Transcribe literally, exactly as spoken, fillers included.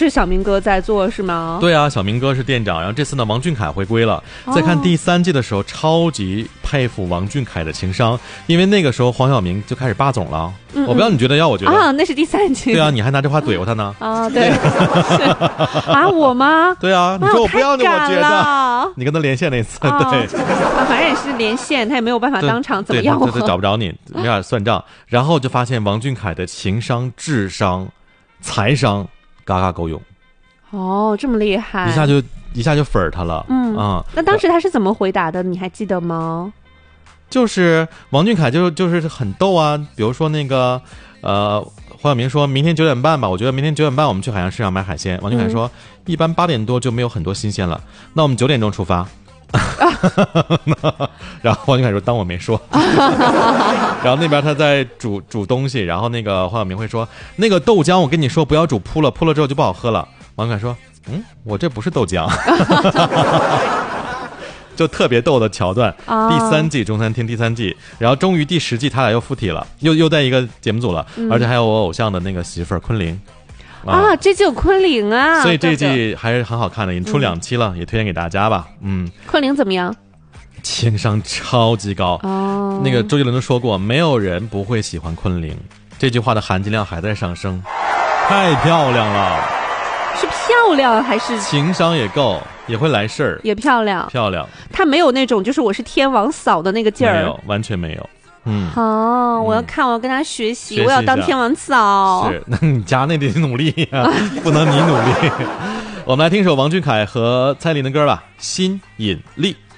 是小明哥在做是吗？ 对啊，小明哥是店长，然后这次呢，王俊凯回归了。在看第三季的时候，超级佩服王俊凯的情商，因为那个时候黄晓明就开始霸总了。嗯嗯我不知道你觉得，要我觉得啊，那是第三季。 对啊，你还拿这话怼过他呢。 啊，对，是啊，我吗？ 对啊，你说我不要你， 啊、 我觉得你跟他连线那次，哦、对， 啊，反正也是连线，他也没有办法当场怎么样我， 对，找不着你，没法算账。然后就发现王俊凯的情商、智商、财商，嘎嘎够用。 哦，这么厉害， 一下就一下就粉儿他了。嗯啊、 嗯，那当时他是怎么回答的？你还记得吗？ 就是王俊凯就就是很逗啊，比如说那个呃黄晓明说明天九点半吧，我觉得明天九点半我们去海洋市场买海鲜。王俊凯说、嗯、一般八点多就没有很多新鲜了，那我们九点钟出发。然后王俊凯说当我没说。然后那边他在煮煮东西，然后那个黄晓明会说那个豆浆我跟你说不要煮扑了，扑了之后就不好喝了。王俊凯说嗯我这不是豆浆。就特别逗的桥段、哦、第三季中餐厅第三季，然后终于第十季他俩又附体了，又又在一个节目组了、嗯、而且还有我偶像的那个媳妇儿昆凌啊, 啊这季有昆凌啊， 所以这季还是很好看的，已经出两期了、嗯、也推荐给大家吧。嗯， 昆凌怎么样？ 情商超级高哦，那个周杰伦都说过没有人不会喜欢昆凌，这句话的含金量还在上升，太漂亮了。 是漂亮还是情商也够，也会来事儿， 也漂亮漂亮。 她没有那种就是我是天王嫂的那个劲儿， 没有，完全没有。嗯， 好、哦嗯，我要看，我要跟她学习，学习我要当天王嫂。 是，那你家那得努力呀、啊，不能你努力。我们来听首王俊凯和蔡琳的歌吧，《新引力》。